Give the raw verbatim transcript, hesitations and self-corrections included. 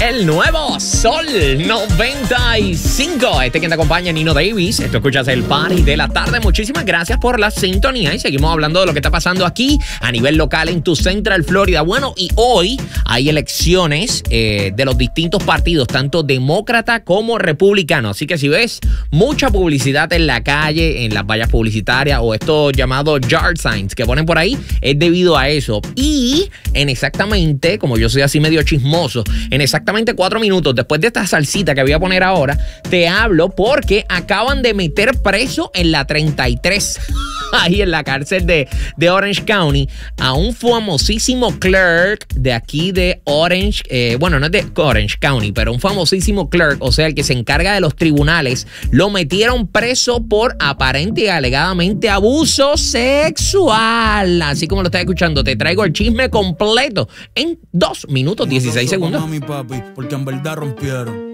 El nuevo Sol noventa y cinco. Este quien te acompaña, Nino Davis. Esto escuchas el party de la tarde. Muchísimas gracias por la sintonía. Y seguimos hablando de lo que está pasando aquí a nivel local en tu Central Florida. Bueno, y hoy hay elecciones eh, de los distintos partidos, tanto demócrata como republicano. Así que si ves mucha publicidad en la calle, en las vallas publicitarias o estos llamados yard signs que ponen por ahí, es debido a eso. Y en exactamente, como yo soy así medio chismoso, en exactamente cuatro minutos después de esta salsita que voy a poner ahora, te hablo porque acaban de meter preso en la treinta y tres, ahí en la cárcel de, de Orange County, a un famosísimo clerk de aquí de Orange, eh, bueno, no es de Orange County, pero un famosísimo clerk, o sea, el que se encarga de los tribunales, lo metieron preso por aparente y alegadamente abuso sexual. Así como lo estás escuchando, te traigo el chisme completo en dos minutos dieciséis segundos. Mami, papi, porque en verdad rompieron.